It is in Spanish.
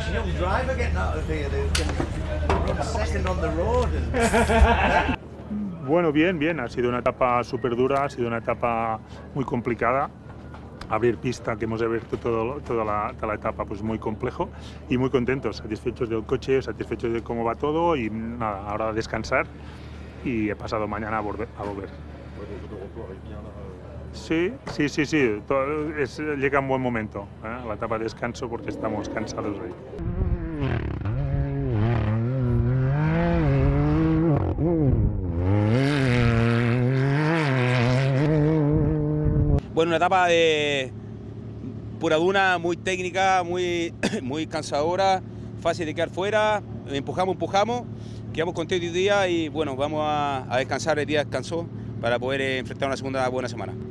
young driver getting out of here who can run second on the road. And... Bueno, bien. Ha sido una etapa súper dura, ha sido una etapa muy complicada. Abrir pista, que hemos abierto toda la etapa, pues muy complejo y muy contentos, satisfechos del coche, satisfechos de cómo va todo y nada, ahora a descansar y he pasado mañana a volver. Sí, llega un buen momento, la etapa de descanso porque estamos cansados hoy. Bueno, una etapa de pura duna, muy técnica, muy cansadora, fácil de quedar fuera, empujamos, quedamos contentos hoy día y bueno, vamos a descansar, el día descansó para poder enfrentar una segunda buena semana.